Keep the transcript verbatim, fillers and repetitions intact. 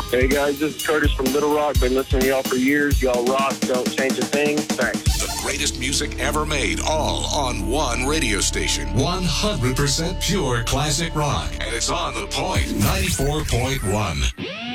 Hey guys, this is Curtis from Little Rock. Been listening to y'all for years. Y'all rock. Don't change a thing. Thanks. The greatest music ever made, all on one radio station. one hundred percent pure classic rock. And it's on The Point, ninety-four point one.